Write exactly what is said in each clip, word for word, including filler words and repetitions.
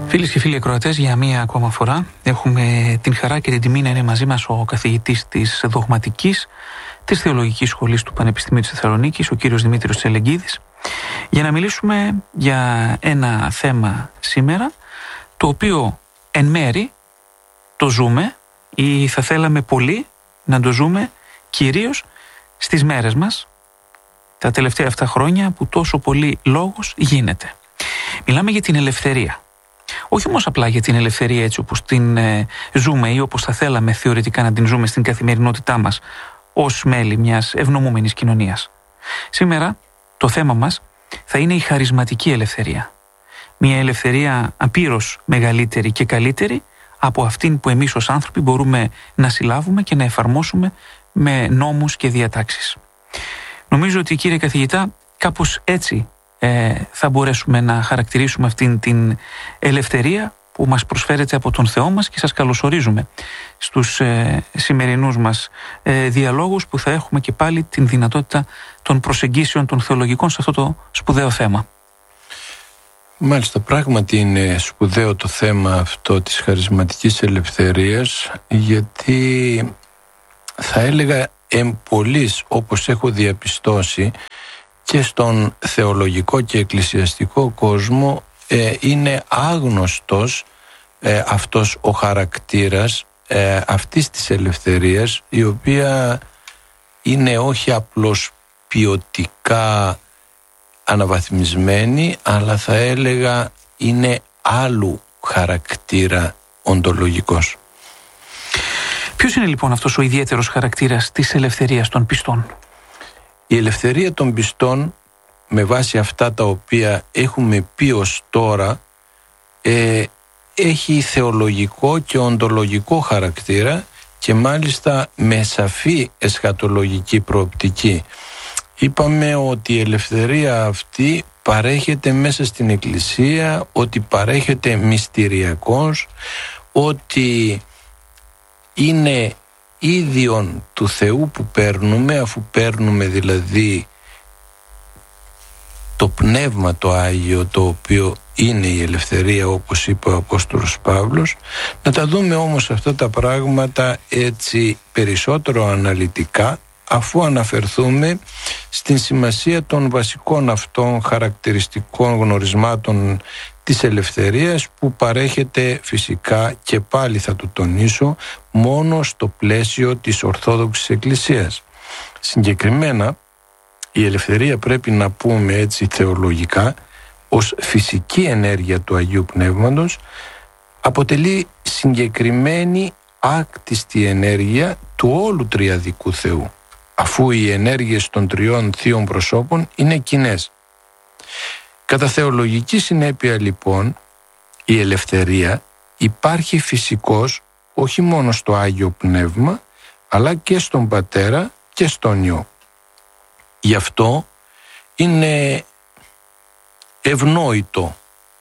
Φίλες και φίλοι ακροατές, για μία ακόμα φορά έχουμε την χαρά και την τιμή να είναι μαζί μας ο καθηγητής της Δογματικής της Θεολογικής Σχολής του Πανεπιστημίου της Θεσσαλονίκης, ο κύριος Δημήτριος Τσελεγκίδης, για να μιλήσουμε για ένα θέμα σήμερα, το οποίο εν μέρη το ζούμε ή θα θέλαμε πολύ να το ζούμε κυρίως στις μέρες μας, τα τελευταία αυτά χρόνια που τόσο πολύ λόγος γίνεται. Μιλάμε για την ελευθερία. Όχι όμως απλά για την ελευθερία έτσι όπως την ε, ζούμε ή όπως θα θέλαμε θεωρητικά να την ζούμε στην καθημερινότητά μας ως μέλη μιας ευνομούμενης κοινωνίας. Σήμερα το θέμα μας θα είναι η χαρισματική ελευθερία. Μια ελευθερία απείρως μεγαλύτερη και καλύτερη από αυτήν που εμείς ως άνθρωποι μπορούμε να συλλάβουμε και να εφαρμόσουμε με νόμους και διατάξεις. Νομίζω ότι, κύριε καθηγητά, κάπως έτσι ε, θα μπορέσουμε να χαρακτηρίσουμε αυτήν την ελευθερία που μας προσφέρεται από τον Θεό μας, και σας καλωσορίζουμε στους ε, σημερινούς μας ε, διαλόγους, που θα έχουμε και πάλι την δυνατότητα των προσεγγίσεων των θεολογικών σε αυτό το σπουδαίο θέμα. Μάλιστα, πράγματι είναι σπουδαίο το θέμα αυτό της χαρισματικής ελευθερίας, γιατί θα έλεγα εμπολής, όπως έχω διαπιστώσει και στον θεολογικό και εκκλησιαστικό κόσμο, ε, είναι άγνωστος ε, αυτός ο χαρακτήρας ε, αυτής της ελευθερίας, η οποία είναι όχι απλώς ποιοτικά αναβαθμισμένη, αλλά θα έλεγα είναι άλλου χαρακτήρα οντολογικός. Ποιος είναι λοιπόν αυτός ο ιδιαίτερος χαρακτήρας της ελευθερίας των πιστών? Η ελευθερία των πιστών, με βάση αυτά τα οποία έχουμε πει ως τώρα, ε, έχει θεολογικό και οντολογικό χαρακτήρα, και μάλιστα με σαφή εσχατολογική προοπτική. Είπαμε ότι η ελευθερία αυτή παρέχεται μέσα στην Εκκλησία, ότι παρέχεται μυστηριακώς, ότι είναι ίδιον του Θεού που παίρνουμε, αφού παίρνουμε δηλαδή το Πνεύμα το Άγιο, το οποίο είναι η ελευθερία, όπως είπε ο Απόστολος Παύλος. Να τα δούμε όμως αυτά τα πράγματα έτσι περισσότερο αναλυτικά, αφού αναφερθούμε στην σημασία των βασικών αυτών χαρακτηριστικών γνωρισμάτων της ελευθερίας, που παρέχεται φυσικά, και πάλι θα το τονίσω, μόνο στο πλαίσιο της Ορθόδοξης Εκκλησίας. Συγκεκριμένα, η ελευθερία, πρέπει να πούμε έτσι θεολογικά, ως φυσική ενέργεια του Αγίου Πνεύματος, αποτελεί συγκεκριμένη άκτιστη ενέργεια του όλου τριαδικού Θεού, αφού οι ενέργειες των τριών θείων προσώπων είναι κοινές. Κατά θεολογική συνέπεια λοιπόν, η ελευθερία υπάρχει φυσικώς όχι μόνο στο Άγιο Πνεύμα, αλλά και στον Πατέρα και στον Υιό. Γι' αυτό είναι ευνόητο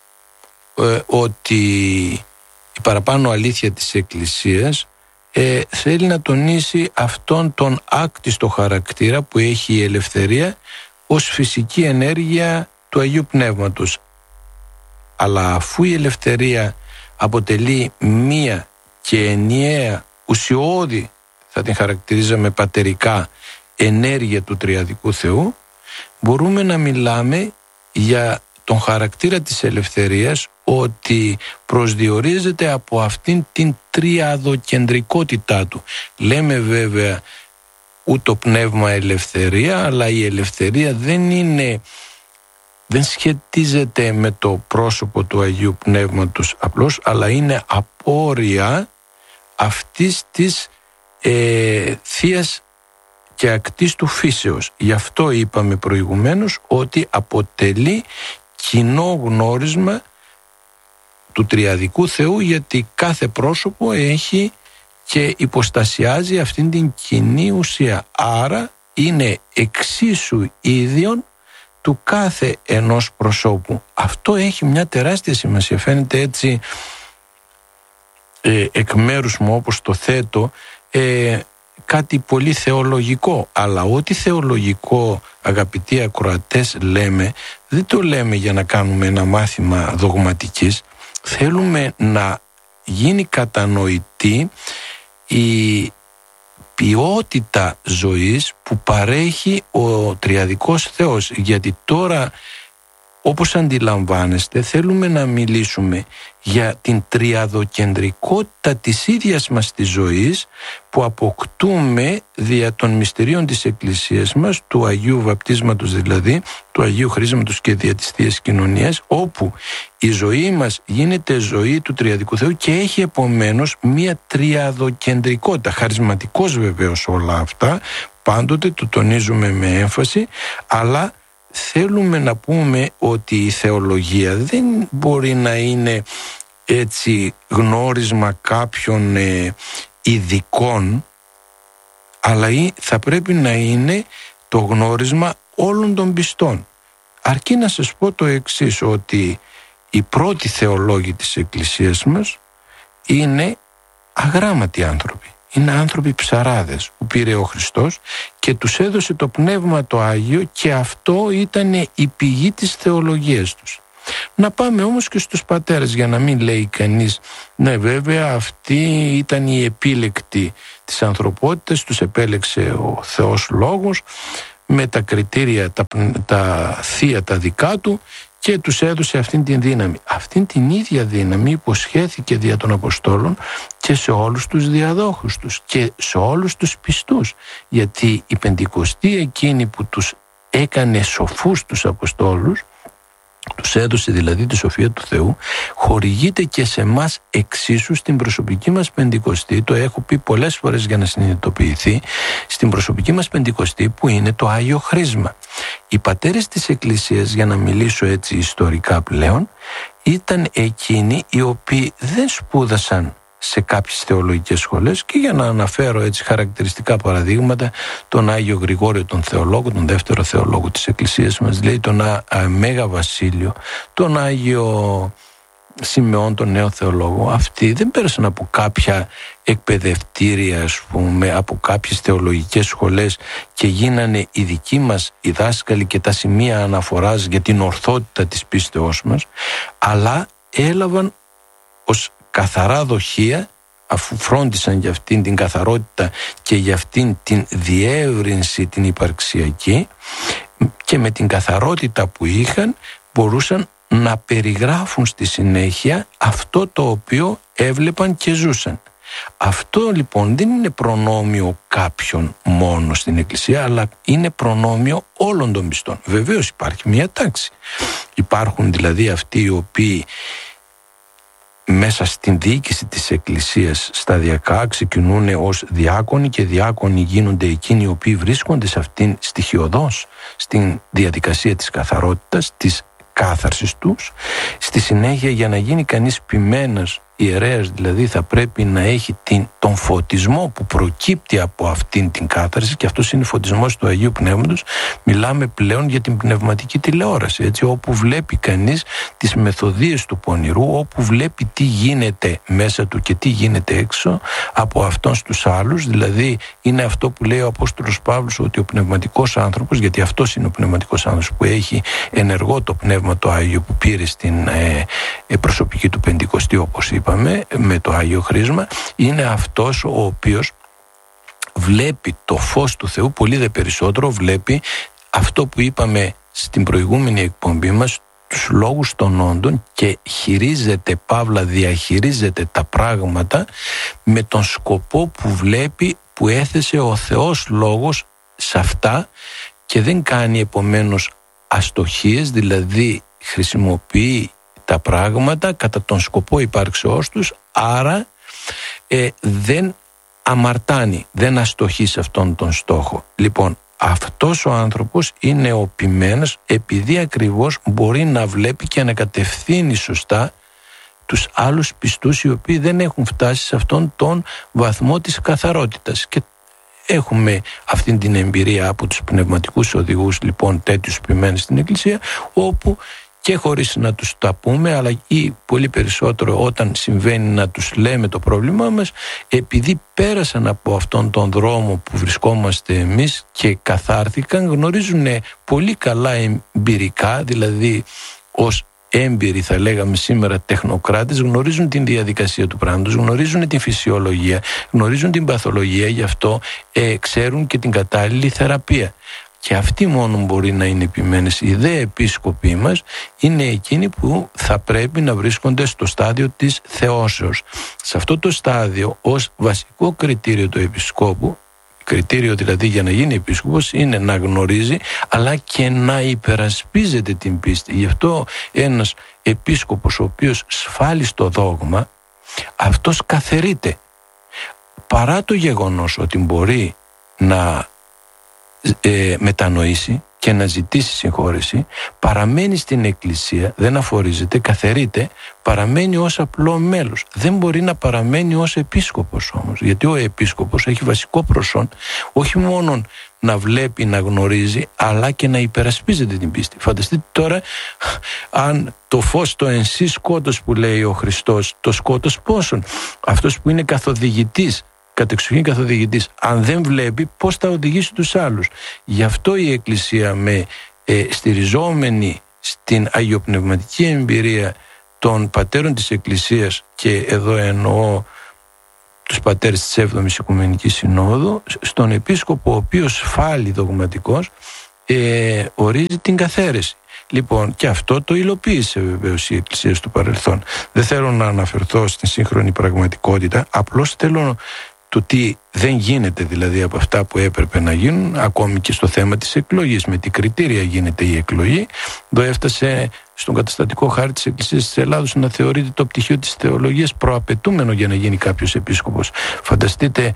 ε, ότι η παραπάνω αλήθεια της Εκκλησίας ε, θέλει να τονίσει αυτόν τον άκτιστο χαρακτήρα που έχει η ελευθερία ως φυσική ενέργεια του Αγίου Πνεύματος. Αλλά αφού η ελευθερία αποτελεί μία και ενιαία, ουσιώδη, θα την χαρακτηρίζαμε πατερικά, ενέργεια του Τριαδικού Θεού, μπορούμε να μιλάμε για τον χαρακτήρα της ελευθερίας, ότι προσδιορίζεται από αυτήν την τριαδοκεντρικότητά του. Λέμε βέβαια ούτω πνεύμα ελευθερία, αλλά η ελευθερία δεν είναι, δεν σχετίζεται με το πρόσωπο του Αγίου Πνεύματος απλώς, αλλά είναι απόρρια αυτής της ε, θείας και ακτής του φύσεως. Γι' αυτό είπαμε προηγουμένως ότι αποτελεί κοινό γνώρισμα του Τριαδικού Θεού, γιατί κάθε πρόσωπο έχει και υποστασιάζει αυτήν την κοινή ουσία. Άρα είναι εξίσου ίδιον του κάθε ενός προσώπου. Αυτό έχει μια τεράστια σημασία. Φαίνεται έτσι ε, εκ μέρους μου, όπως το θέτω, ε, κάτι πολύ θεολογικό. Αλλά ό,τι θεολογικό, αγαπητοί ακροατές, λέμε, δεν το λέμε για να κάνουμε ένα μάθημα δογματικής, θέλουμε να γίνει κατανοητή η ποιότητα ζωής που παρέχει ο Τριαδικός Θεός, γιατί τώρα, όπως αντιλαμβάνεστε, θέλουμε να μιλήσουμε για την τριαδοκεντρικότητα της ίδιας μας της ζωής που αποκτούμε δια των μυστηρίων της Εκκλησίας μας, του Αγίου Βαπτίσματος δηλαδή, του Αγίου Χρίσματος και δια της Θείας Κοινωνίας, όπου η ζωή μας γίνεται ζωή του Τριαδικού Θεού και έχει επομένως μία τριαδοκεντρικότητα, χαρισματικός βεβαίως όλα αυτά, πάντοτε το τονίζουμε με έμφαση, αλλά θέλουμε να πούμε ότι η θεολογία δεν μπορεί να είναι έτσι γνώρισμα κάποιων ε, ειδικών, αλλά θα πρέπει να είναι το γνώρισμα όλων των πιστών. Αρκεί να σας πω το εξής, ότι οι πρώτοι θεολόγοι της Εκκλησίας μας είναι αγράμματοι άνθρωποι. Είναι άνθρωποι ψαράδες που πήρε ο Χριστός και τους έδωσε το Πνεύμα το Άγιο και αυτό ήταν η πηγή της θεολογίας τους. Να πάμε όμως και στους πατέρες, για να μην λέει κανείς ναι βέβαια αυτοί ήταν οι επίλεκτοι της ανθρωπότητας, τους επέλεξε ο Θεός Λόγος με τα κριτήρια τα, τα θεία τα δικά του και τους έδωσε αυτήν την δύναμη. Αυτήν την ίδια δύναμη υποσχέθηκε δια των Αποστόλων και σε όλους τους διαδόχους τους και σε όλους τους πιστούς, γιατί η Πεντηκοστή εκείνη που τους έκανε σοφούς τους Αποστόλους, τους έδωσε δηλαδή τη σοφία του Θεού, χορηγείται και σε εμάς εξίσου στην προσωπική μας Πεντηκοστή. Το έχω πει πολλές φορές για να συνειδητοποιηθεί, στην προσωπική μας Πεντηκοστή που είναι το Άγιο Χρίσμα. Οι πατέρες της Εκκλησίας, για να μιλήσω έτσι ιστορικά πλέον, ήταν εκείνοι οι οποίοι δεν σπούδασαν σε κάποιες θεολογικές σχολές, και για να αναφέρω έτσι χαρακτηριστικά παραδείγματα, τον Άγιο Γρηγόριο τον Θεολόγο, τον δεύτερο Θεολόγο της Εκκλησίας μας, δηλαδή τον Α, Α, Μέγα Βασίλειο, τον Άγιο Σιμεών τον Νέο Θεολόγο. Αυτοί δεν πέρασαν από κάποια εκπαιδευτήρια, ας πούμε, από κάποιες θεολογικές σχολές και γίνανε οι δικοί μας οι δάσκαλοι και τα σημεία αναφοράς για την ορθότητα της πίστεώς μας, αλλά έλαβαν ως καθαρά δοχεία, αφού φρόντισαν για αυτήν την καθαρότητα και για αυτήν την διεύρυνση την υπαρξιακή, και με την καθαρότητα που είχαν μπορούσαν να περιγράφουν στη συνέχεια αυτό το οποίο έβλεπαν και ζούσαν. Αυτό λοιπόν δεν είναι προνόμιο κάποιον μόνο στην Εκκλησία, αλλά είναι προνόμιο όλων των πιστών. Βεβαίως υπάρχει μια τάξη. Υπάρχουν δηλαδή αυτοί οι οποίοι μέσα στην διοίκηση της Εκκλησίας σταδιακά ξεκινούν ως διάκονοι και διάκονοι γίνονται εκείνοι οι οποίοι βρίσκονται σε αυτήν στοιχειωδώς στην διαδικασία της καθαρότητας, της κάθαρσης τους. Στη συνέχεια, για να γίνει κανείς ποιμένος ιερέας δηλαδή, θα πρέπει να έχει την, τον φωτισμό που προκύπτει από αυτήν την κάθαρση, και αυτός είναι φωτισμός του Αγίου Πνεύματος. Μιλάμε πλέον για την πνευματική τηλεόραση, έτσι, όπου βλέπει κανείς τις μεθοδείες του πονηρού, όπου βλέπει τι γίνεται μέσα του και τι γίνεται έξω από αυτόν στους άλλους. Δηλαδή είναι αυτό που λέει ο Απόστολος Παύλος, ότι ο πνευματικός άνθρωπος, γιατί αυτός είναι ο πνευματικός άνθρωπος που έχει ενεργό το Πνεύμα το Άγιο που πήρε στην ε, ε, προσωπική του Πεντηκοστή, όπως είπαμε, με το Άγιο Χρίσμα, είναι αυτός ο οποίος βλέπει το φως του Θεού, πολύ δε περισσότερο βλέπει αυτό που είπαμε στην προηγούμενη εκπομπή μας, τους λόγους των όντων, και χειρίζεται, παύλα διαχειρίζεται τα πράγματα με τον σκοπό που βλέπει, που έθεσε ο Θεός Λόγος σε αυτά, και δεν κάνει επομένως αστοχίες, δηλαδή χρησιμοποιεί τα πράγματα κατά τον σκοπό υπάρξεώς τους, άρα ε, δεν αμαρτάνει, δεν αστοχεί σε αυτόν τον στόχο. Λοιπόν, αυτός ο άνθρωπος είναι ο ποιμένος, επειδή ακριβώς μπορεί να βλέπει και να κατευθύνει σωστά τους άλλους πιστούς οι οποίοι δεν έχουν φτάσει σε αυτόν τον βαθμό της καθαρότητας. Και έχουμε αυτή την εμπειρία από τους πνευματικούς οδηγούς, λοιπόν, τέτοιους ποιμένους στην Εκκλησία, όπου και χωρίς να τους τα πούμε, αλλά ή πολύ περισσότερο όταν συμβαίνει να τους λέμε το πρόβλημά μας, επειδή πέρασαν από αυτόν τον δρόμο που βρισκόμαστε εμείς και καθάρθηκαν, γνωρίζουν πολύ καλά εμπειρικά, δηλαδή ως έμπειροι, θα λέγαμε σήμερα, τεχνοκράτες, γνωρίζουν την διαδικασία του πράγματος, γνωρίζουν την φυσιολογία, γνωρίζουν την παθολογία, γι' αυτό ε, ξέρουν και την κατάλληλη θεραπεία. Και αυτοί μόνο μπορεί να είναι επιμένες. Οι δε επίσκοποι μας είναι εκείνοι που θα πρέπει να βρίσκονται στο στάδιο της θεώσεως. Σε αυτό το στάδιο, ως βασικό κριτήριο του επισκόπου, κριτήριο δηλαδή για να γίνει επίσκοπος, είναι να γνωρίζει αλλά και να υπερασπίζεται την πίστη. Γι' αυτό ένας επίσκοπος ο οποίος σφάλει στο δόγμα, αυτός καθαιρείται. Παρά το γεγονός ότι μπορεί να ε, μετανοήσει και να ζητήσει συγχώρεση, παραμένει στην εκκλησία, δεν αφορίζεται, καθαιρείται, παραμένει ως απλό μέλος. Δεν μπορεί να παραμένει ως επίσκοπος όμως, γιατί ο επίσκοπος έχει βασικό προσόν όχι μόνο να βλέπει, να γνωρίζει, αλλά και να υπερασπίζεται την πίστη. Φανταστείτε τώρα αν το φως το ενσύ σκότος που λέει ο Χριστός, το σκότος πόσον, αυτός που είναι καθοδηγητής, κατεξοχήν καθοδηγητής, αν δεν βλέπει, πώς θα οδηγήσει τους άλλους. Γι' αυτό η Εκκλησία, με ε, στηριζόμενη στην αγιοπνευματική εμπειρία των πατέρων της Εκκλησίας, και εδώ εννοώ τους πατέρες της έβδομης Οικουμενικής Συνόδου, στον επίσκοπο ο οποίος σφάλει δογματικός, ε, ορίζει την καθαίρεση. Λοιπόν, και αυτό το υλοποίησε βεβαίως η Εκκλησία στο παρελθόν. Δεν θέλω να αναφερθώ στην σύγχρονη πραγματικότητα, απλώς θέλω το τι δεν γίνεται δηλαδή από αυτά που έπρεπε να γίνουν, ακόμη και στο θέμα της εκλογής. Με τι κριτήρια γίνεται η εκλογή. Εδώ έφτασε στον καταστατικό χάρτη της Εκκλησίας της Ελλάδος να θεωρείται το πτυχίο της θεολογίας προαπαιτούμενο για να γίνει κάποιος επίσκοπος. Φανταστείτε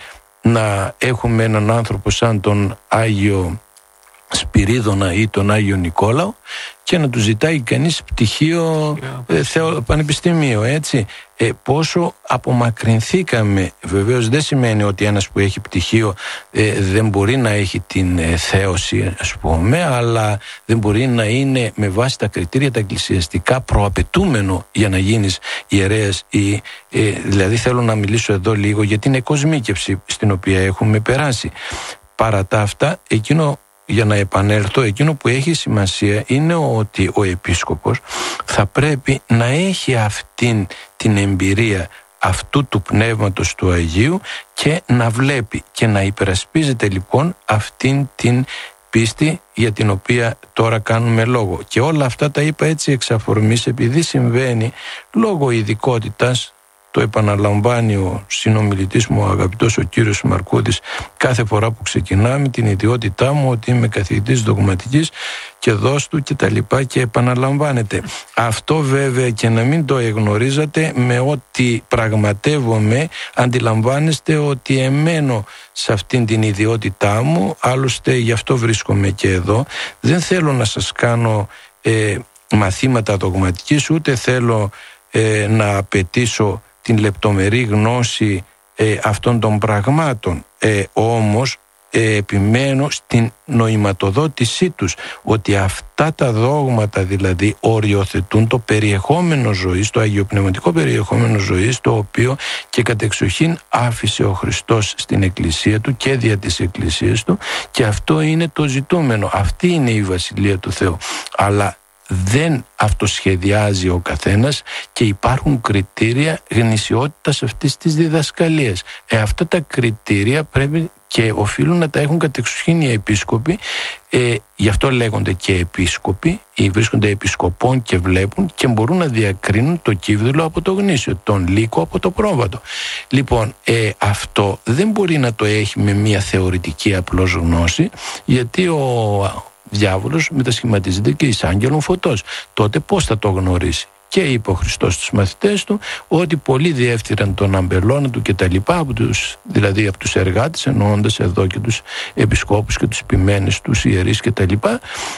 να έχουμε έναν άνθρωπο σαν τον Άγιο Σπυρίδωνα ή τον Άγιο Νικόλαο και να του ζητάει κανείς πτυχίο ε, θεο, πανεπιστημίο, έτσι. Ε, πόσο απομακρυνθήκαμε. Βεβαίως δεν σημαίνει ότι ένας που έχει πτυχίο ε, δεν μπορεί να έχει την ε, θέωση, ας πούμε, αλλά δεν μπορεί να είναι με βάση τα κριτήρια τα εκκλησιαστικά προαπαιτούμενο για να γίνεις ιερέας. Ή, ε, δηλαδή θέλω να μιλήσω εδώ λίγο για την εκοσμίκευση στην οποία έχουμε περάσει. Παρά τα αυτά, εκείνο, για να επανέλθω, εκείνο που έχει σημασία είναι ότι ο επίσκοπος θα πρέπει να έχει αυτήν την εμπειρία αυτού του πνεύματος του Αγίου και να βλέπει και να υπερασπίζεται λοιπόν αυτήν την πίστη για την οποία τώρα κάνουμε λόγο. Και όλα αυτά τα είπα έτσι εξ αφορμής, επειδή συμβαίνει λόγω ειδικότητας. Το επαναλαμβάνει ο συνομιλητής μου, ο αγαπητός ο κύριος Μαρκούτης, κάθε φορά που ξεκινάμε, την ιδιότητά μου ότι είμαι καθηγητής δογματικής και δόστου και τα λοιπά, και επαναλαμβάνεται. Αυτό βέβαια, και να μην το εγνωρίζατε, με ό,τι πραγματεύομαι αντιλαμβάνεστε ότι εμένω σε αυτήν την ιδιότητά μου, άλλωστε γι' αυτό βρίσκομαι και εδώ. Δεν θέλω να σας κάνω ε, μαθήματα δογματικής, ούτε θέλω ε, να απαιτήσω την λεπτομερή γνώση ε, αυτών των πραγμάτων. Ε, όμως ε, επιμένω στην νοηματοδότησή τους, ότι αυτά τα δόγματα δηλαδή οριοθετούν το περιεχόμενο ζωής, το αγιοπνευματικό περιεχόμενο ζωής, το οποίο και κατεξοχήν άφησε ο Χριστός στην Εκκλησία του και δια της Εκκλησίας του, και αυτό είναι το ζητούμενο. Αυτή είναι η Βασιλεία του Θεού. Αλλά δεν αυτοσχεδιάζει ο καθένας και υπάρχουν κριτήρια γνησιότητας αυτής της διδασκαλίας. Ε, αυτά τα κριτήρια πρέπει και οφείλουν να τα έχουν κατεξοχήν οι επίσκοποι, ε, γι' αυτό λέγονται και επίσκοποι, ή βρίσκονται επισκοπών και βλέπουν και μπορούν να διακρίνουν το κύβδηλο από το γνήσιο, τον λύκο από το πρόβατο. Λοιπόν, ε, αυτό δεν μπορεί να το έχει με μια θεωρητική απλώς γνώση, γιατί ο διάβολος μετασχηματίζεται και εις άγγελον φωτός. Τότε πώς θα το γνωρίσει? Και είπε ο Χριστός στους μαθητές του ότι πολλοί διεύθυραν τον αμπελώνα του και τα λοιπά, από τους, δηλαδή από τους εργάτες, εννοώντας εδώ και τους επισκόπους και τους επιμένες, τους ιερείς και τα λοιπά.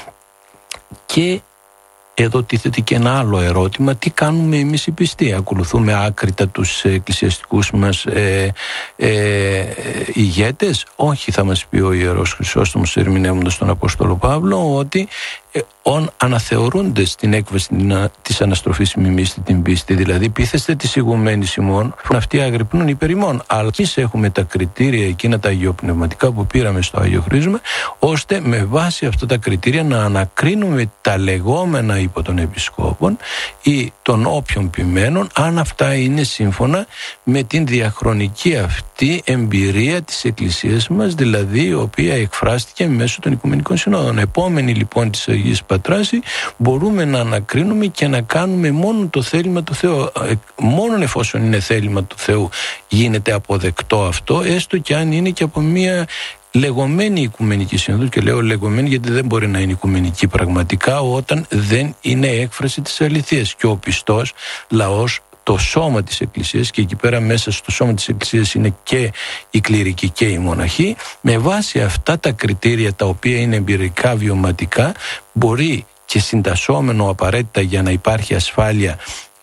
Και εδώ τίθεται και ένα άλλο ερώτημα: τι κάνουμε εμείς οι πιστοί? Ακολουθούμε άκρητα τους εκκλησιαστικούς μας ε, ε, ηγέτες? Όχι, θα μας πει ο Ιερός Χρυσόστομος ερμηνεύοντας τον Απόστολο Παύλο, ότι ε, ον αναθεωρούνται στην έκβαση της αναστροφής μιμήστη την πίστη. Δηλαδή, πείθεστε της ηγουμένης ημών, αυτοί αγρυπνούν υπέρ ημών. Αλλά εμείς έχουμε τα κριτήρια εκείνα τα αγιοπνευματικά που πήραμε στο Άγιο Χρήσμα, ώστε με βάση αυτά τα κριτήρια να ανακρίνουμε τα λεγόμενα υπό των επισκόπων ή των όποιων ποιμένων, αν αυτά είναι σύμφωνα με την διαχρονική αυτή εμπειρία της Εκκλησίας μας, δηλαδή η οποία εκφράστηκε μέσω των Οικουμενικών Συνόδων. Επόμενη λοιπόν της Αγίας Πατράση μπορούμε να ανακρίνουμε και να κάνουμε μόνο το θέλημα του Θεού. Μόνον εφόσον είναι θέλημα του Θεού γίνεται αποδεκτό αυτό, έστω και αν είναι και από μια λεγόμενη Οικουμενική Σύνοδο. Και λέω λεγόμενη γιατί δεν μπορεί να είναι οικουμενική πραγματικά όταν δεν είναι έκφραση της αληθείας. Και ο πιστός λαός, το σώμα της Εκκλησίας, και εκεί πέρα μέσα στο σώμα της Εκκλησίας είναι και οι κληρικοί και οι μοναχοί, με βάση αυτά τα κριτήρια τα οποία είναι εμπειρικά βιωματικά, μπορεί και συντασσόμενο απαραίτητα για να υπάρχει ασφάλεια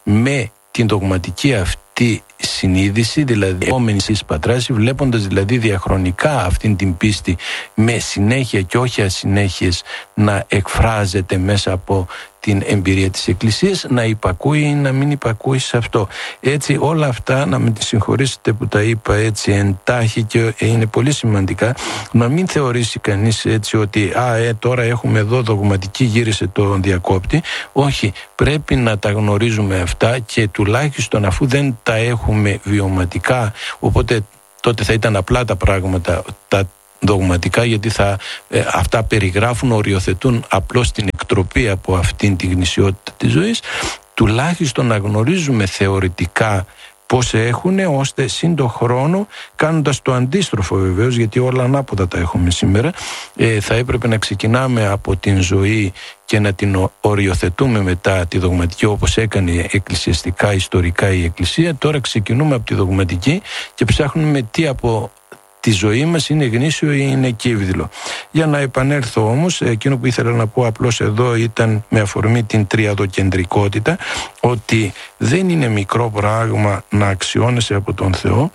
με την δογματική αυτή συνείδηση, δηλαδή επόμενη της πατράση, βλέποντας δηλαδή διαχρονικά αυτήν την πίστη με συνέχεια και όχι ασυνέχειες να εκφράζεται μέσα από την εμπειρία της Εκκλησίας, να υπακούει ή να μην υπακούει σε αυτό. Έτσι όλα αυτά, να με τη συγχωρήσετε που τα είπα έτσι εντάχει και είναι πολύ σημαντικά, να μην θεωρήσει κανείς έτσι ότι α, ε, τώρα έχουμε εδώ δογματική, γύρισε το διακόπτη. Όχι, πρέπει να τα γνωρίζουμε αυτά και τουλάχιστον αφού δεν τα έχουμε βιωματικά, οπότε τότε θα ήταν απλά τα πράγματα, τα δογματικά, γιατί θα, ε, αυτά περιγράφουν, οριοθετούν απλώς την εκτροπή από αυτήν την γνησιότητα της ζωής. Τουλάχιστον να γνωρίζουμε θεωρητικά πώς έχουν, ώστε σύν το χρόνο, κάνοντας το αντίστροφο βεβαίως, γιατί όλα ανάποδα τα έχουμε σήμερα, ε, θα έπρεπε να ξεκινάμε από την ζωή και να την οριοθετούμε μετά τη δογματική, όπως έκανε εκκλησιαστικά, ιστορικά η Εκκλησία. Τώρα ξεκινούμε από τη δογματική και ψάχνουμε τι από τη ζωή μας είναι γνήσιο ή είναι κύβδηλο. Για να επανέλθω όμως, εκείνο που ήθελα να πω απλώς εδώ ήταν με αφορμή την τριαδοκεντρικότητα, ότι δεν είναι μικρό πράγμα να αξιώνεσαι από τον Θεό,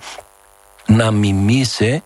να μιμείσαι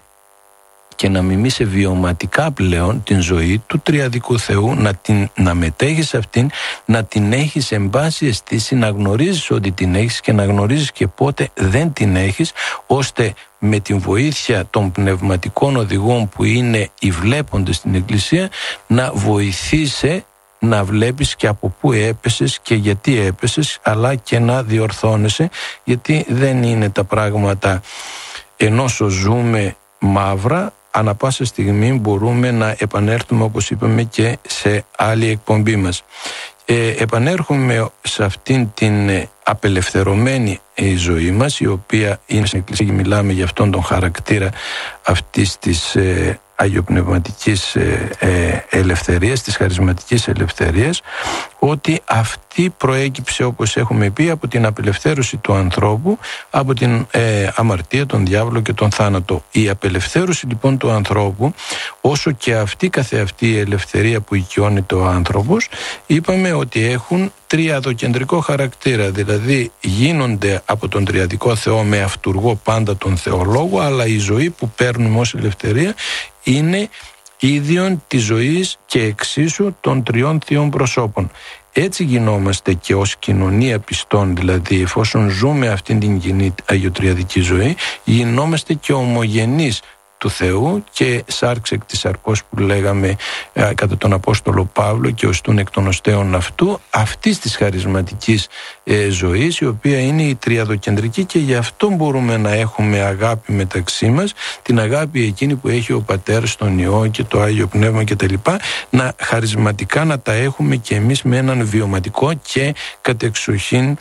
και να μιμείσαι βιωματικά πλέον την ζωή του τριαδικού Θεού, να, την, να μετέχεις αυτήν, να την έχεις εν πάση αισθήση, να γνωρίζεις ότι την έχεις και να γνωρίζεις και πότε δεν την έχεις, ώστε με την βοήθεια των πνευματικών οδηγών που είναι οι βλέποντες στην Εκκλησία να βοηθήσει να βλέπεις και από πού έπεσες και γιατί έπεσες, αλλά και να διορθώνεσαι, γιατί δεν είναι τα πράγματα ενώσο ζούμε μαύρα. Ανά πάσα στιγμή μπορούμε να επανέλθουμε, όπως είπαμε και σε άλλη εκπομπή μας. Ε, επανέρχομαι σε αυτήν την απελευθερωμένη ζωή μας, η οποία είναι στην Εκκλησία και μιλάμε για αυτόν τον χαρακτήρα αυτής της ε, αγιοπνευματικής ε, ε, ελευθερίας, της χαρισματικής ελευθερίας, ότι αυτή προέκυψε, όπως έχουμε πει, από την απελευθέρωση του ανθρώπου από την ε, αμαρτία, τον διάβολο και τον θάνατο. Η απελευθέρωση λοιπόν του ανθρώπου, όσο και αυτή καθεαυτή η ελευθερία που οικειώνεται ο άνθρωπος, είπαμε ότι έχουν τριαδοκεντρικό χαρακτήρα, δηλαδή γίνονται από τον τριαδικό Θεό με αυτουργό πάντα τον Θεολόγο, αλλά η ζωή που παίρνουμε ως ελευθερία είναι ίδιον της ζωής και εξίσου των τριών θείων προσώπων. Έτσι γινόμαστε και ως κοινωνία πιστών, δηλαδή εφόσον ζούμε αυτήν την κοινή αγιοτριαδική ζωή, γινόμαστε και ομογενείς του Θεού και σάρξ εκ της σαρκός που λέγαμε ε, κατά τον Απόστολο Παύλο και οστούν εκ των οστέων αυτού, αυτής της χαρισματικής ε, ζωής, η οποία είναι η τριαδοκεντρική, και γι' αυτό μπορούμε να έχουμε αγάπη μεταξύ μας, την αγάπη εκείνη που έχει ο Πατέρας, τον Υιό και το Άγιο Πνεύμα κτλ. Να χαρισματικά να τα έχουμε και εμείς με έναν βιωματικό και κατεξοχήν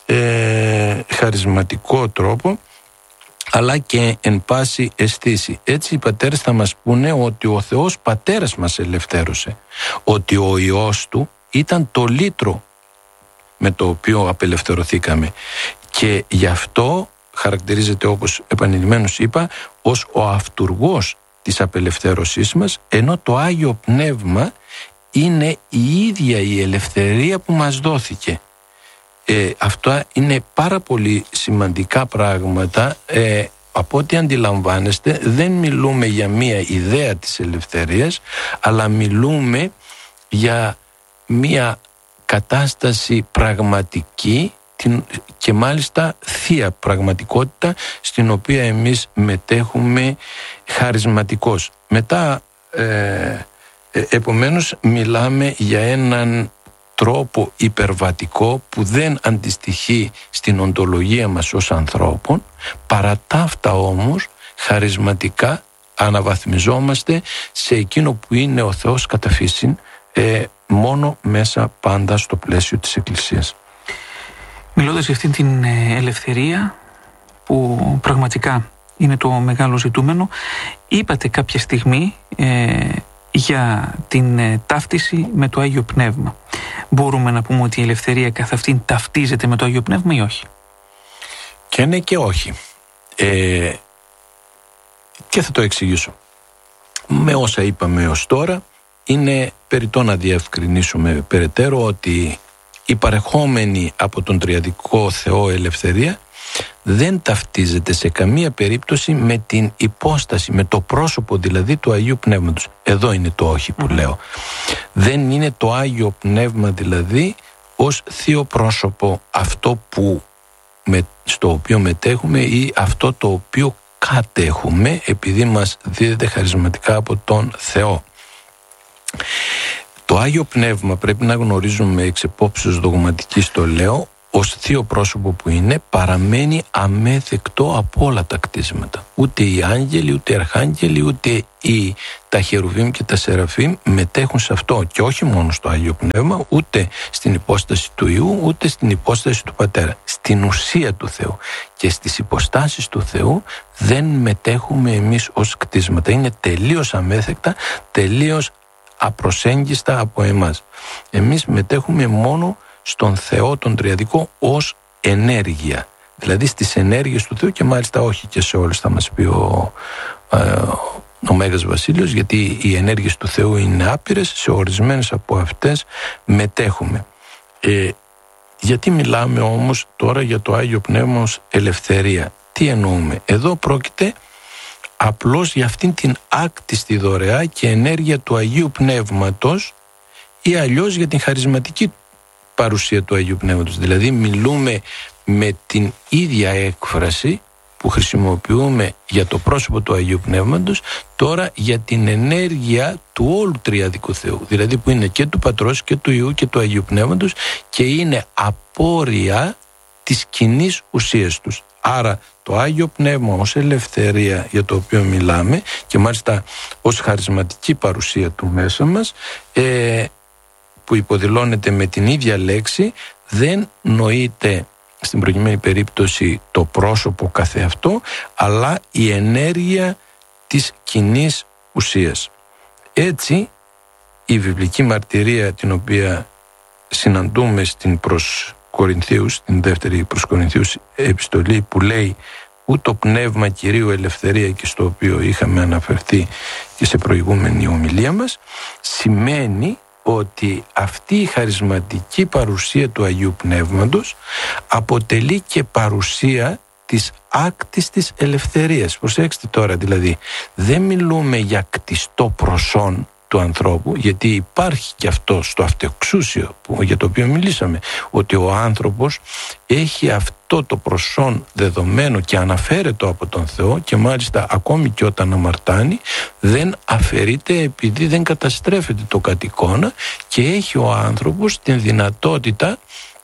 ε, χαρισματικό τρόπο, αλλά και εν πάση αισθήση. Έτσι οι πατέρες θα μας πούνε ότι ο Θεός Πατέρας μας ελευθέρωσε, ότι ο Υιός Του ήταν το λύτρο με το οποίο απελευθερωθήκαμε, και γι' αυτό χαρακτηρίζεται, όπως επανειλημμένως είπα, ως ο αυτουργός της απελευθέρωσής μας, ενώ το Άγιο Πνεύμα είναι η ίδια η ελευθερία που μας δόθηκε. Ε, αυτά είναι πάρα πολύ σημαντικά πράγματα. Ε, από ό,τι αντιλαμβάνεστε, δεν μιλούμε για μία ιδέα της ελευθερίας, αλλά μιλούμε για μια κατάσταση πραγματική και μάλιστα θεία πραγματικότητα στην οποία εμείς μετέχουμε χαρισματικώς. Μετά ε, επομένως μιλάμε για έναν τρόπο υπερβατικό που δεν αντιστοιχεί στην οντολογία μας ως ανθρώπων, παρά ταύτα όμως χαρισματικά αναβαθμιζόμαστε σε εκείνο που είναι ο Θεός κατά φύσιν, ε, μόνο μέσα πάντα στο πλαίσιο της Εκκλησίας. Μιλώντας για αυτήν την ελευθερία που πραγματικά είναι το μεγάλο ζητούμενο, είπατε κάποια στιγμή ε, για την ε, ταύτιση με το Άγιο Πνεύμα. Μπορούμε να πούμε ότι η ελευθερία καθ' αυτήν ταυτίζεται με το Άγιο Πνεύμα ή όχι? Και ναι και όχι. Ε, και θα το εξηγήσω. Με όσα είπαμε ως τώρα, είναι περιττό να διευκρινίσουμε περαιτέρω ότι η παρεχόμενη από τον Τριαδικό Θεό ελευθερία δεν ταυτίζεται σε καμία περίπτωση με την υπόσταση, με το πρόσωπο δηλαδή του Αγίου Πνεύματος. Εδώ είναι το όχι που λέω. Δεν είναι το Άγιο Πνεύμα δηλαδή ως θείο πρόσωπο αυτό που, με, στο οποίο μετέχουμε ή αυτό το οποίο κατέχουμε επειδή μας δίδεται χαρισματικά από τον Θεό. Το Άγιο Πνεύμα πρέπει να γνωρίζουμε εξ επόψεως δογματικής, το λέω, ως θείο πρόσωπο που είναι, παραμένει αμέθεκτο από όλα τα κτίσματα. Ούτε οι άγγελοι, ούτε οι αρχάγγελοι, ούτε οι, τα χερουβίμ και τα σεραφείμ μετέχουν σε αυτό, και όχι μόνο στο Άγιο Πνεύμα, ούτε στην υπόσταση του Υιού, ούτε στην υπόσταση του Πατέρα. Στην ουσία του Θεού και στις υποστάσεις του Θεού δεν μετέχουμε εμείς ως κτίσματα. Είναι τελείως αμέθεκτα, τελείως απροσέγγιστα από εμάς. Εμείς μετέχουμε μόνο στον Θεό τον Τριαδικό ως ενέργεια, δηλαδή στις ενέργειες του Θεού, και μάλιστα όχι και σε όλες, θα μας πει ο, ε, ο Μέγας Βασίλειος, γιατί οι ενέργειες του Θεού είναι άπειρες, σε ορισμένες από αυτές μετέχουμε. Ε, γιατί μιλάμε όμως τώρα για το Άγιο Πνεύμα ως ελευθερία? Τι εννοούμε? Εδώ πρόκειται απλώς για αυτήν την άκτιστη δωρεά και ενέργεια του Αγίου Πνεύματος, ή αλλιώς για την χαρισματική παρουσία του Αγίου Πνεύματος. Δηλαδή μιλούμε με την ίδια έκφραση που χρησιμοποιούμε για το πρόσωπο του Αγίου Πνεύματος τώρα για την ενέργεια του όλου Τριαδικού Θεού, δηλαδή που είναι και του Πατρός και του Υιού και του Αγίου Πνεύματος, και είναι απόρρια της κοινής ουσίας τους. Άρα το Άγιο Πνεύμα ως ελευθερία για το οποίο μιλάμε, και μάλιστα ως χαρισματική παρουσία του μέσα μας, ε, που υποδηλώνεται με την ίδια λέξη, δεν νοείται στην προκειμένη περίπτωση το πρόσωπο καθεαυτό, αλλά η ενέργεια της κοινής ουσίας. Έτσι η βιβλική μαρτυρία την οποία συναντούμε στην προς Κορινθίους, στην δεύτερη προς Κορινθίους επιστολή, που λέει ούτω πνεύμα Κυρίου ελευθερία, και στο οποίο είχαμε αναφερθεί και σε προηγούμενη ομιλία μας, σημαίνει ότι αυτή η χαρισματική παρουσία του Αγίου Πνεύματος αποτελεί και παρουσία της άκτιστης ελευθερίας. Προσέξτε τώρα, δηλαδή δεν μιλούμε για κτιστό προσόν του ανθρώπου, γιατί υπάρχει και αυτό στο αυτεξούσιο που, για το οποίο μιλήσαμε, ότι ο άνθρωπος έχει αυτό το προσόν δεδομένο και αναφέρεται από τον Θεό, και μάλιστα ακόμη και όταν αμαρτάνει δεν αφαιρείται επειδή δεν καταστρέφεται το κατ' εικόνα, και έχει ο άνθρωπος την δυνατότητα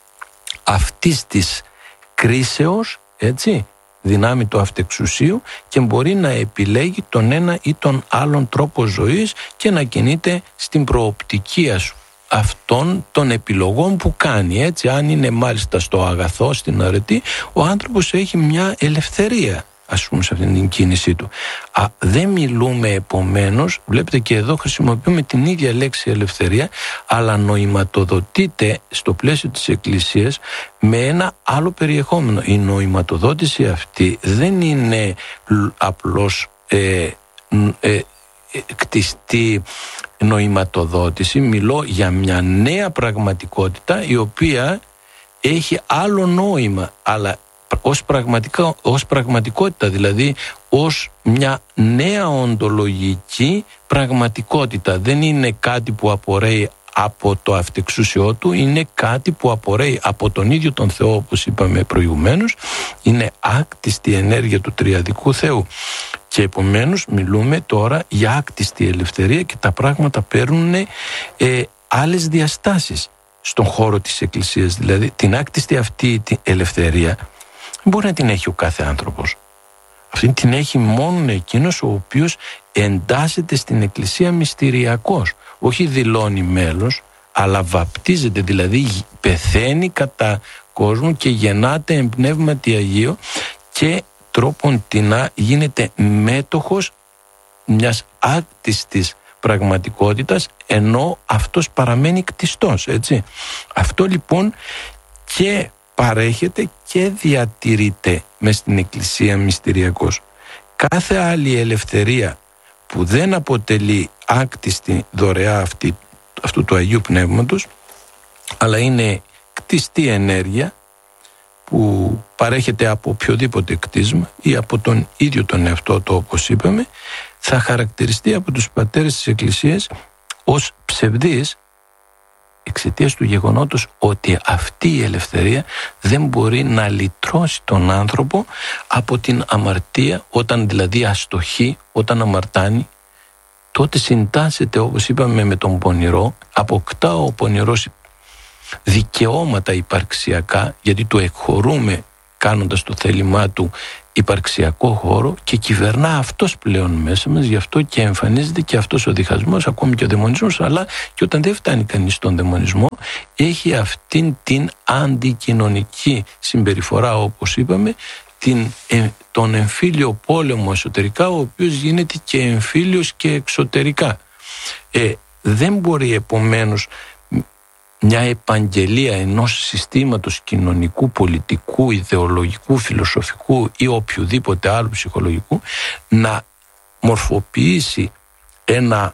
αυτής της κρίσεως, έτσι, δυνάμει του αυτεξουσίου, και μπορεί να επιλέγει τον ένα ή τον άλλον τρόπο ζωής και να κινείται στην προοπτική αυτών των επιλογών που κάνει. Έτσι, αν είναι μάλιστα στο αγαθό, στην αρετή, ο άνθρωπος έχει μια ελευθερία, ας πούμε, σε αυτήν την κίνησή του. Α, δεν μιλούμε επομένως, βλέπετε και εδώ χρησιμοποιούμε την ίδια λέξη ελευθερία, αλλά νοηματοδοτείται στο πλαίσιο της Εκκλησίας με ένα άλλο περιεχόμενο. Η νοηματοδότηση αυτή δεν είναι απλώς ε, ε, κτιστή νοηματοδότηση. Μιλώ για μια νέα πραγματικότητα η οποία έχει άλλο νόημα, αλλά ως, πραγματικά, ως πραγματικότητα, δηλαδή ως μια νέα οντολογική πραγματικότητα. Δεν είναι κάτι που απορρέει από το αυτεξούσιό του, είναι κάτι που απορρέει από τον ίδιο τον Θεό, όπως είπαμε προηγουμένως, είναι άκτιστη ενέργεια του τριαδικού Θεού. Και επομένως μιλούμε τώρα για άκτιστη ελευθερία και τα πράγματα παίρνουν ε, άλλες διαστάσεις στον χώρο της Εκκλησίας. Δηλαδή την άκτιστη αυτή την ελευθερία μπορεί να την έχει ο κάθε άνθρωπος. Αυτή την έχει μόνο εκείνος ο οποίος εντάσσεται στην Εκκλησία μυστηριακός. Όχι δηλώνει μέλος, αλλά βαπτίζεται, δηλαδή πεθαίνει κατά κόσμο και γεννάται εν πνεύματι Αγίο και τρόπον τινά γίνεται μέτοχος μιας άκτιστης πραγματικότητας, ενώ αυτός παραμένει κτιστός, έτσι. Αυτό λοιπόν και παρέχεται και διατηρείται μες στην Εκκλησία μυστηριακός. Κάθε άλλη ελευθερία που δεν αποτελεί άκτιστη δωρεά αυτή, αυτού του Αγίου Πνεύματος, αλλά είναι κτιστή ενέργεια που παρέχεται από οποιοδήποτε κτίσμα ή από τον ίδιο τον εαυτό του, όπως είπαμε, θα χαρακτηριστεί από τους πατέρες της Εκκλησίας ως ψευδής, εξαιτίας του γεγονότος ότι αυτή η ελευθερία δεν μπορεί να λυτρώσει τον άνθρωπο από την αμαρτία, όταν δηλαδή αστοχεί, όταν αμαρτάνει, τότε συντάσσεται, όπως είπαμε, με τον πονηρό, αποκτά ο πονηρός δικαιώματα υπαρξιακά, γιατί το εκχωρούμε κάνοντας το θέλημά του υπαρξιακό χώρο και κυβερνά αυτός πλέον μέσα μας. Γι' αυτό και εμφανίζεται και αυτός ο διχασμός, ακόμη και ο δαιμονισμός, αλλά και όταν δεν φτάνει κανείς στον δαιμονισμό, έχει αυτήν την αντικοινωνική συμπεριφορά, όπως είπαμε, την, ε, τον εμφύλιο πόλεμο εσωτερικά, ο οποίος γίνεται και εμφύλιος και εξωτερικά. Ε, δεν μπορεί επομένως μια επαγγελία ενός συστήματος κοινωνικού, πολιτικού, ιδεολογικού, φιλοσοφικού ή οποιοδήποτε άλλου ψυχολογικού να μορφοποιήσει ένα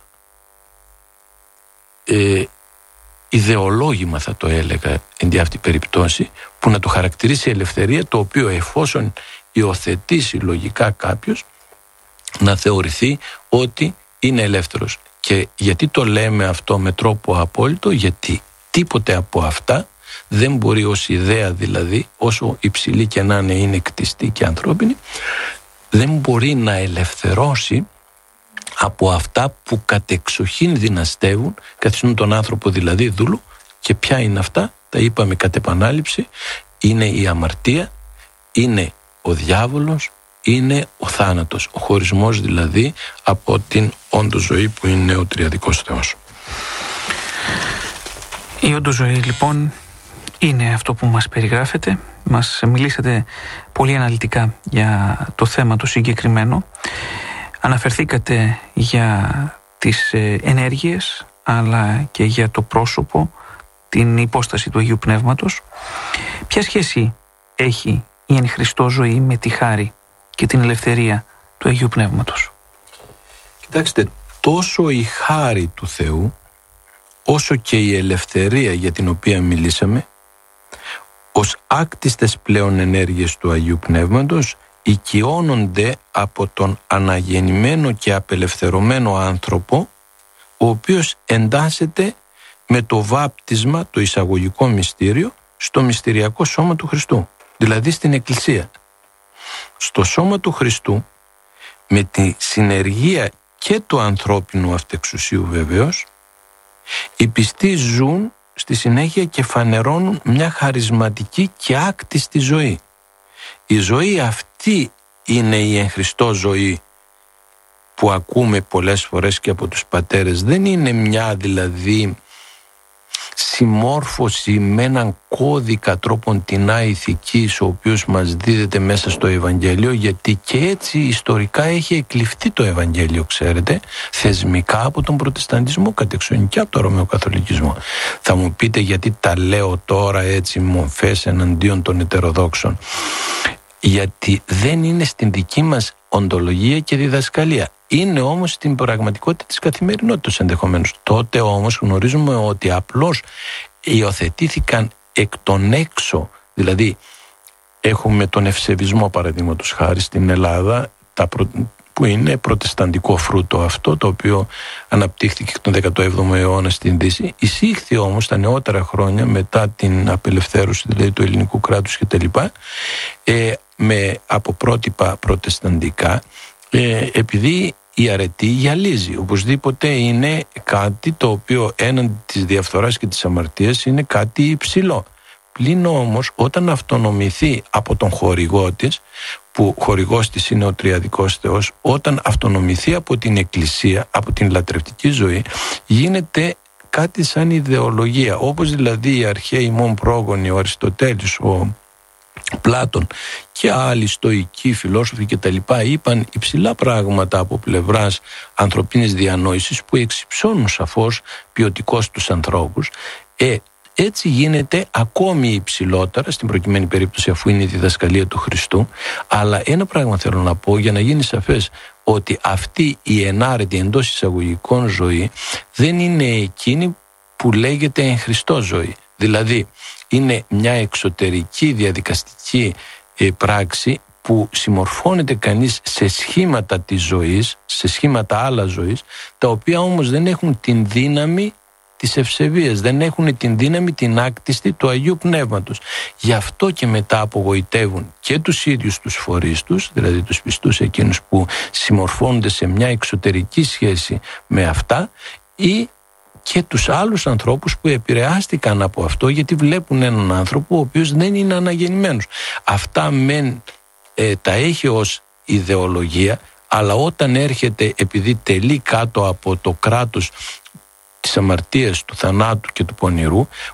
ε, ιδεολόγημα, θα το έλεγα εν αυτή περιπτώσει, που να το χαρακτηρίσει ελευθερία, το οποίο εφόσον υιοθετήσει λογικά κάποιος, να θεωρηθεί ότι είναι ελεύθερος. Και γιατί το λέμε αυτό με τρόπο απόλυτο? Γιατί τίποτε από αυτά δεν μπορεί, ως ιδέα δηλαδή, όσο υψηλή και να είναι, είναι κτιστή και ανθρώπινη, δεν μπορεί να ελευθερώσει από αυτά που κατεξοχήν δυναστεύουν, καθιστούν τον άνθρωπο δηλαδή δούλο. Και ποια είναι αυτά? Τα είπαμε κατ' επανάληψη. Είναι η αμαρτία, είναι ο διάβολος, είναι ο θάνατος, ο χωρισμός δηλαδή από την όντως ζωή που είναι ο τριαδικός Θεός. Η όντως ζωή λοιπόν είναι αυτό που μας περιγράφεται. Μας μιλήσατε πολύ αναλυτικά για το θέμα το συγκεκριμένο. Αναφερθήκατε για τις ενέργειες, αλλά και για το πρόσωπο, την υπόσταση του Αγίου Πνεύματος. Ποια σχέση έχει η εν Χριστώ ζωή με τη χάρη και την ελευθερία του Αγίου Πνεύματος? Κοιτάξτε, τόσο η χάρη του Θεού, όσο και η ελευθερία για την οποία μιλήσαμε, ως άκτιστες πλέον ενέργειες του Αγίου Πνεύματος, οικειώνονται από τον αναγεννημένο και απελευθερωμένο άνθρωπο, ο οποίος εντάσσεται με το βάπτισμα, το εισαγωγικό μυστήριο, στο μυστηριακό σώμα του Χριστού, δηλαδή στην Εκκλησία. Στο σώμα του Χριστού, με τη συνεργία και του ανθρώπινου αυτεξουσίου βεβαίως, οι πιστοί ζουν στη συνέχεια και φανερώνουν μια χαρισματική και άκτιστη ζωή. Η ζωή αυτή είναι η εν Χριστώ ζωή που ακούμε πολλές φορές και από τους πατέρες. Δεν είναι μια δηλαδή συμμόρφωση με έναν κώδικα τρόπον τινά ηθικής, ο οποίος μας δίδεται μέσα στο Ευαγγέλιο, γιατί και έτσι ιστορικά έχει εκλειφθεί το Ευαγγέλιο, ξέρετε, θεσμικά από τον Προτεσταντισμό κατεξοχήν και από τον Ρωμαιοκαθολικισμό. Θα μου πείτε γιατί τα λέω τώρα έτσι μομφές εναντίον των ετεροδόξων? Γιατί δεν είναι στην δική μας οντολογία και διδασκαλία. Είναι όμως στην πραγματικότητα της καθημερινότητας ενδεχομένως. Τότε όμως γνωρίζουμε ότι απλώς υιοθετήθηκαν εκ των έξω. Δηλαδή έχουμε τον ευσεβισμό, παραδείγματος χάρη, στην Ελλάδα. Τα προ... που είναι προτεσταντικό φρούτο αυτό, το οποίο αναπτύχθηκε τον δέκατο έβδομο αιώνα στην Δύση. Εισήχθη όμως τα νεότερα χρόνια, μετά την απελευθέρωση δηλαδή του ελληνικού κράτους κτλ., ε, με, από πρότυπα προτεσταντικά, ε, επειδή η αρετή γυαλίζει. Οπωσδήποτε είναι κάτι το οποίο έναντι της διαφθοράς και της αμαρτίας είναι κάτι υψηλό. Πλην όμως όταν αυτονομηθεί από τον χορηγό της, που χορηγός της είναι ο τριαδικός Θεός, όταν αυτονομηθεί από την Εκκλησία, από την λατρευτική ζωή, γίνεται κάτι σαν ιδεολογία. Όπως δηλαδή οι αρχαίοι ημών πρόγονοι, ο Αριστοτέλης, ο Πλάτων και άλλοι στοικοί φιλόσοφοι και τα λοιπά είπαν υψηλά πράγματα από πλευράς ανθρωπίνης διανόησης που εξυψώνουν σαφώς ποιοτικώς τους ανθρώπους. Ε, έτσι γίνεται ακόμη υψηλότερα, στην προκειμένη περίπτωση αφού είναι η διδασκαλία του Χριστού. Αλλά ένα πράγμα θέλω να πω για να γίνει σαφές, ότι αυτή η ενάρετη εντός εισαγωγικών ζωή δεν είναι εκείνη που λέγεται εν Χριστώ ζωή. Δηλαδή είναι μια εξωτερική διαδικαστική ε, πράξη που συμμορφώνεται κανείς σε σχήματα της ζωής, σε σχήματα άλλα ζωής, τα οποία όμως δεν έχουν την δύναμη της ευσεβίας, δεν έχουν την δύναμη την άκτιστη του Αγίου Πνεύματος. Γι' αυτό και μετά απογοητεύουν και τους ίδιους τους φορείς τους, δηλαδή τους πιστούς εκείνους που συμμορφώνονται σε μια εξωτερική σχέση με αυτά, ή και τους άλλους ανθρώπους που επηρεάστηκαν από αυτό, γιατί βλέπουν έναν άνθρωπο ο οποίος δεν είναι αναγεννημένος. Αυτά μεν ε, τα έχει ως ιδεολογία, αλλά όταν έρχεται, επειδή τελεί κάτω από το κράτος της αμαρτίας, του θανάτου και του πονηρού,